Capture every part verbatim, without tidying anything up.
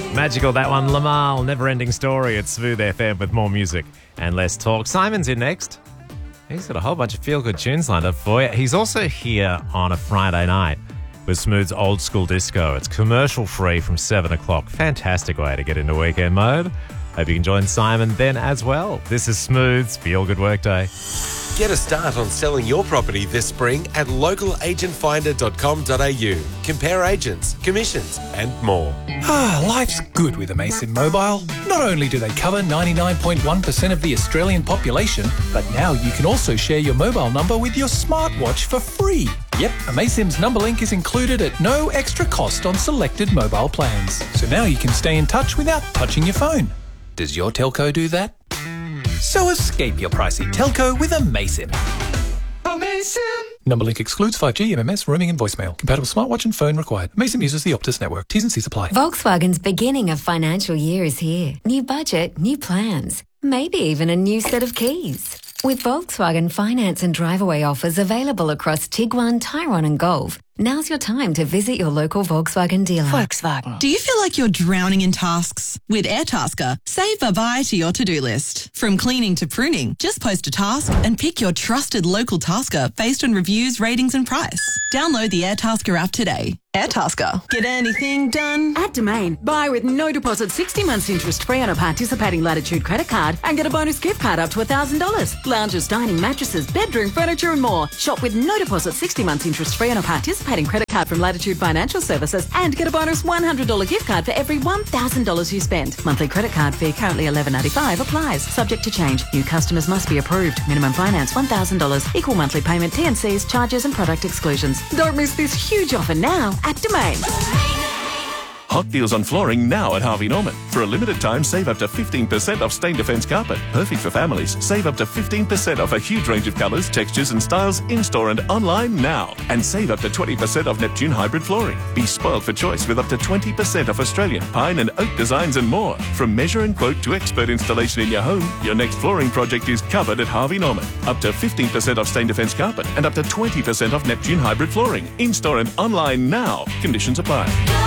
Magical, that one. Lamal, Never-Ending Story. It's Smooth F M with more music and less talk. Simon's in next. He's got a whole bunch of feel-good tunes lined up for you. He's also here on a Friday night with Smooth's Old School Disco. It's commercial-free from seven o'clock. Fantastic way to get into weekend mode. Hope you can join Simon then as well. This is Smooth's Feel Good Workday. Get a start on selling your property this spring at local agent finder dot com dot a u. Compare agents, commissions and more. Ah, life's good with Amaysim Mobile. Not only do they cover ninety-nine point one percent of the Australian population, but now you can also share your mobile number with your smartwatch for free. Yep, Amaysim's number link is included at no extra cost on selected mobile plans. So now you can stay in touch without touching your phone. Does your telco do that? So escape your pricey telco with Amaysim. Amaysim! Number link excludes five G, M M S, roaming and voicemail. Compatible smartwatch and phone required. Amaysim uses the Optus network. T's and C's apply. Volkswagen's beginning of financial year is here. New budget, new plans. Maybe even a new set of keys. With Volkswagen finance and drive-away offers available across Tiguan, Tyrone and Golf, now's your time to visit your local Volkswagen dealer. Volkswagen. Do you feel like you're drowning in tasks? With AirTasker, save bye-bye to your to-do list. From cleaning to pruning, just post a task and pick your trusted local tasker based on reviews, ratings and price. Download the AirTasker app today. AirTasker. Get anything done? At Domain, buy with no deposit sixty months interest free on a participating Latitude credit card and get a bonus gift card up to one thousand dollars. Lounges, dining, mattresses, bedroom, furniture and more. Shop with no deposit sixty months interest free on a participating credit card from Latitude Financial Services and get a bonus one hundred dollars gift card for every one thousand dollars you spend. Monthly credit card fee currently eleven ninety-five applies. Subject to change. New customers must be approved. Minimum finance one thousand dollars. Equal monthly payment, T and C's, charges and product exclusions. Don't miss this huge offer now at Domain. Hot deals on flooring now at Harvey Norman. For a limited time, save up to fifteen percent off Stain Defence carpet. Perfect for families. Save up to fifteen percent off a huge range of colours, textures and styles in-store and online now. And save up to twenty percent off Neptune hybrid flooring. Be spoiled for choice with up to twenty percent off Australian, pine and oak designs and more. From measure and quote to expert installation in your home, your next flooring project is covered at Harvey Norman. Up to fifteen percent off Stain Defence carpet and up to twenty percent off Neptune hybrid flooring. In-store and online now. Conditions apply.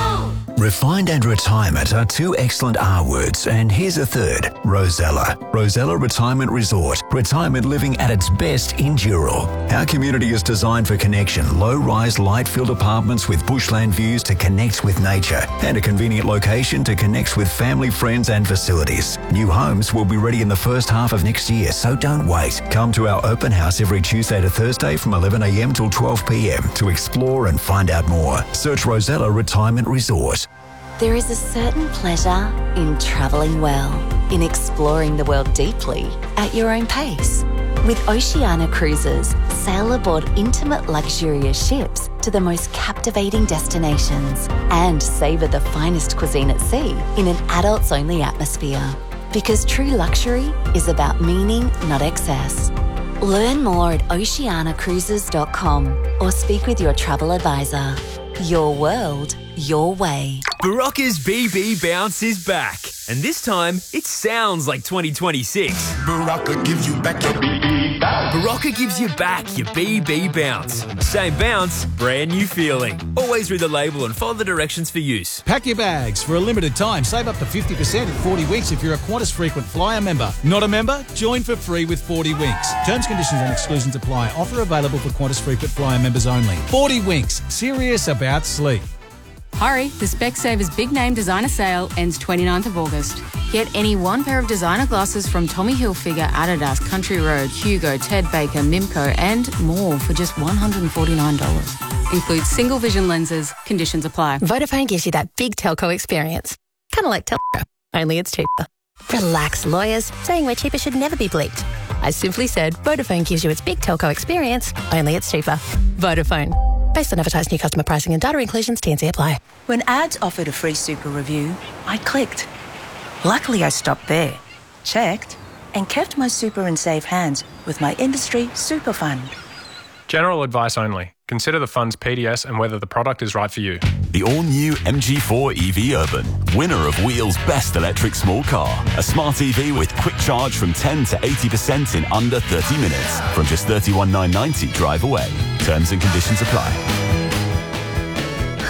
Refined and retirement are two excellent R words, and here's a third, Rosella. Rosella Retirement Resort. Retirement living at its best in Dural. Our community is designed for connection. Low-rise, light-filled apartments with bushland views to connect with nature, and a convenient location to connect with family, friends and facilities. New homes will be ready in the first half of next year, so don't wait. Come to our open house every Tuesday to Thursday from eleven a m till twelve p m to explore and find out more. Search Rosella Retirement Resort. There is a certain pleasure in travelling well, in exploring the world deeply at your own pace. With Oceania Cruises, sail aboard intimate luxurious ships to the most captivating destinations and savour the finest cuisine at sea in an adults-only atmosphere. Because true luxury is about meaning, not excess. Learn more at oceania cruises dot com or speak with your travel advisor. Your world, your way. Barocca's B B Bounce is back. And this time, it sounds like twenty twenty-six. Barocca gives you back your B B bounce. Barocca gives you back your B B Bounce. Same bounce, brand new feeling. Always read the label and follow the directions for use. Pack your bags. For a limited time, save up to fifty percent in forty winks if you're a Qantas Frequent Flyer member. Not a member? Join for free with forty winks. Terms, conditions and exclusions apply. Offer available for Qantas Frequent Flyer members only. forty winks. Serious about sleep. Hurry, the Specsavers Big Name Designer Sale ends twenty-ninth of August. Get any one pair of designer glasses from Tommy Hilfiger, Adidas, Country Road, Hugo, Ted Baker, Mimco and more for just one hundred forty-nine dollars. Includes single vision lenses. Conditions apply. Vodafone gives you that big telco experience. Kind of like Telstra, only it's cheaper. Relax, lawyers. Saying we're cheaper should never be bleeped. I simply said Vodafone gives you its big telco experience, only it's cheaper. Vodafone. Based on advertised new customer pricing and data inclusions, T and C apply. When ads offered a free super review, I clicked. Luckily, I stopped there, checked, and kept my super in safe hands with my industry super fund. General advice only. Consider the fund's P D S and whether the product is right for you. The all-new M G four E V Urban, winner of Wheel's Best Electric Small Car. A smart E V with quick charge from ten to eighty percent in under thirty minutes. From just thirty-one thousand nine hundred ninety drive away. Terms and conditions apply.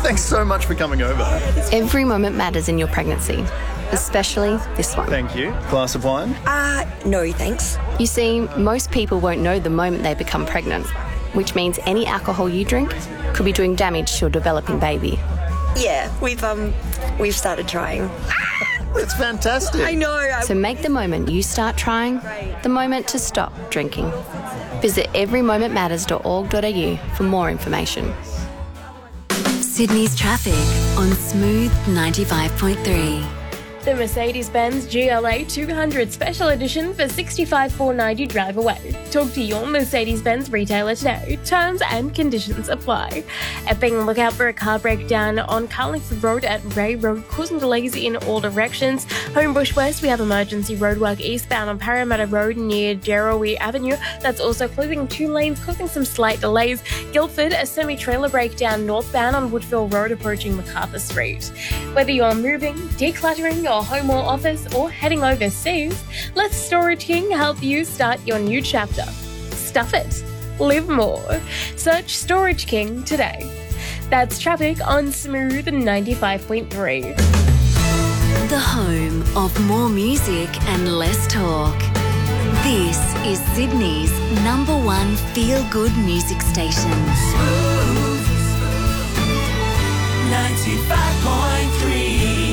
Thanks so much for coming over. Every moment matters in your pregnancy, especially this one. Thank you. Glass of wine? Uh, no thanks. You see, most people won't know the moment they become pregnant, which means any alcohol you drink could be doing damage to your developing baby. Yeah, we've um, we've started trying. That's fantastic. I know. I... So make the moment you start trying the moment to stop drinking. Visit every moment matters dot org dot a u for more information. Sydney's traffic on Smooth ninety-five point three. The Mercedes-Benz G L A two hundred Special Edition for sixty-five thousand four hundred ninety dollars drive away. Talk to your Mercedes-Benz retailer today. Terms and conditions apply. Epping, look out for a car breakdown on Carlingford Road at Ray Road, causing delays in all directions. Homebush West, we have emergency roadwork eastbound on Parramatta Road near Jerrowie Avenue. That's also closing two lanes, causing some slight delays. Guildford, a semi-trailer breakdown northbound on Woodville Road approaching MacArthur Street. Whether you're moving, decluttering your home or office, or heading overseas, let Storage King help you start your new chapter. Stuff it. Live more. Search Storage King today. That's traffic on Smooth ninety-five point three. The home of more music and less talk. This is Sydney's number one feel-good music station. Smooth ninety-five point three.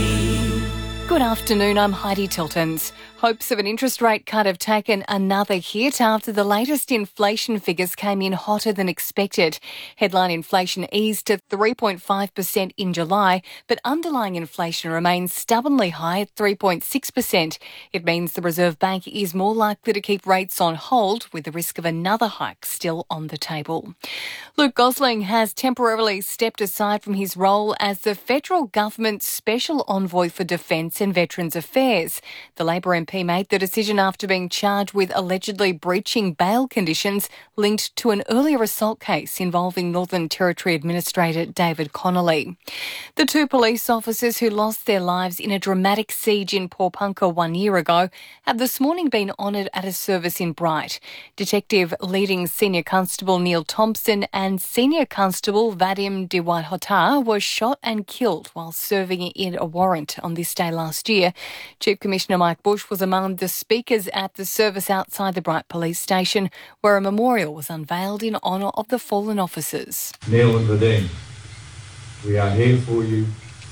Good afternoon, I'm Heidi Tiltons. Hopes of an interest rate cut have taken another hit after the latest inflation figures came in hotter than expected. Headline inflation eased to three point five percent in July, but underlying inflation remains stubbornly high at three point six percent. It means the Reserve Bank is more likely to keep rates on hold, with the risk of another hike still on the table. Luke Gosling has temporarily stepped aside from his role as the federal government's Special Envoy for Defence and Veterans Affairs. The Labor M P made the decision after being charged with allegedly breaching bail conditions linked to an earlier assault case involving Northern Territory Administrator David Connolly. The two police officers who lost their lives in a dramatic siege in Porepunkah one year ago have this morning been honoured at a service in Bright. Detective leading Senior Constable Neil Thompson and Senior Constable Vadim Diwahotar were shot and killed while serving in a warrant on this day last year. Chief Commissioner Mike Bush was among the speakers at the service outside the Bright Police Station, where a memorial was unveiled in honour of the fallen officers. Neil and Vadim, we are here for you.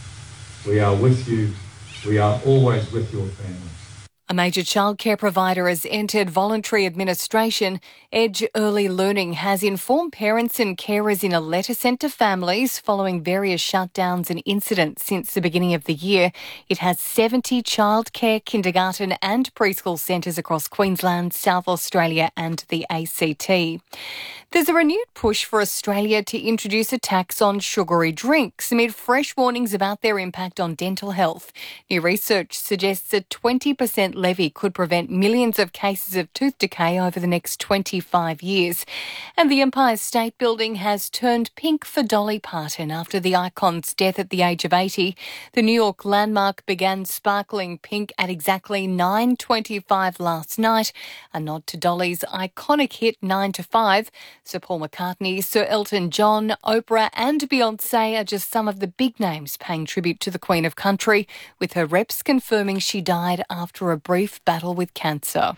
We are with you. We are always with your family. A major childcare provider has entered voluntary administration. Edge Early Learning has informed parents and carers in a letter sent to families following various shutdowns and incidents since the beginning of the year. It has seventy childcare, kindergarten and preschool centres across Queensland, South Australia and the A C T. There's a renewed push for Australia to introduce a tax on sugary drinks amid fresh warnings about their impact on dental health. New research suggests a twenty percent levy could prevent millions of cases of tooth decay over the next twenty-five years. And the Empire State Building has turned pink for Dolly Parton after the icon's death at the age of eighty. The New York landmark began sparkling pink at exactly nine twenty-five last night, a nod to Dolly's iconic hit nine to five. Sir Paul McCartney, Sir Elton John, Oprah and Beyonce are just some of the big names paying tribute to the Queen of Country, with her reps confirming she died after a brief battle with cancer.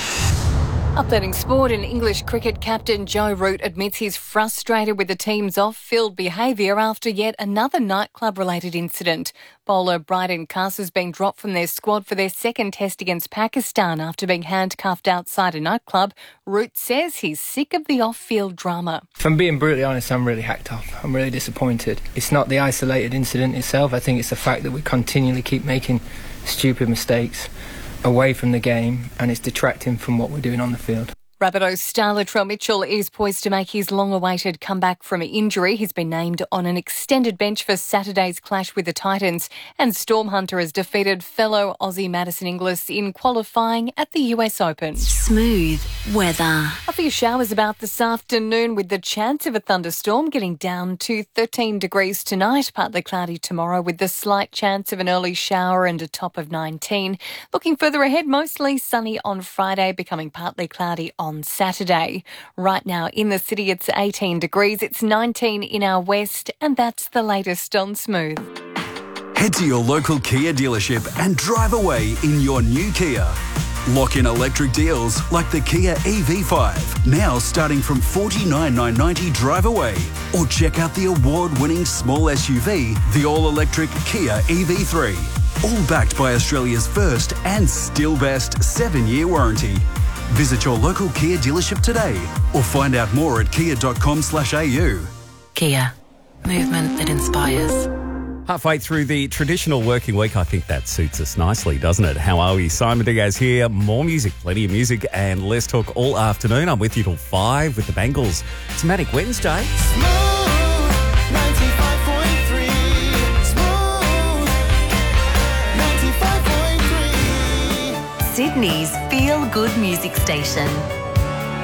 Updating sport, and English cricket captain Joe Root admits he's frustrated with the team's off-field behaviour after yet another nightclub-related incident. Bowler Bryden Cuss has been dropped from their squad for their second test against Pakistan after being handcuffed outside a nightclub. Root says he's sick of the off-field drama. If I'm being brutally honest, I'm really hacked up. I'm really disappointed. It's not the isolated incident itself. I think it's the fact that we continually keep making stupid mistakes away from the game, and it's detracting from what we're doing on the field. Rabbitohs star Latrell Mitchell is poised to make his long-awaited comeback from injury. He's been named on an extended bench for Saturday's clash with the Titans, and Storm Hunter has defeated fellow Aussie Madison Inglis in qualifying at the U S Open. Smooth weather. A few showers about this afternoon, with the chance of a thunderstorm getting down to thirteen degrees tonight. Partly cloudy tomorrow with the slight chance of an early shower and a top of nineteen. Looking further ahead, mostly sunny on Friday, becoming partly cloudy on on Saturday. Right now in the city it's eighteen degrees, it's nineteen in our west, and that's the latest on Smooth. Head to your local Kia dealership and drive away in your new Kia. Lock in electric deals like the Kia E V five, now starting from forty-nine thousand nine hundred ninety drive away. Or check out the award-winning small S U V, the all-electric Kia E V three. All backed by Australia's first and still best seven-year warranty. Visit your local Kia dealership today or find out more at kia dot com slash a u. Kia. Movement that inspires. Halfway through the traditional working week, I think that suits us nicely, doesn't it? How are we? Simon Diaz here. More music, plenty of music, and let's talk all afternoon. I'm with you till five with the Bengals. It's Manic Wednesday. ninety-five point three Smooth ninety-five point three Sydney's feel-good music station.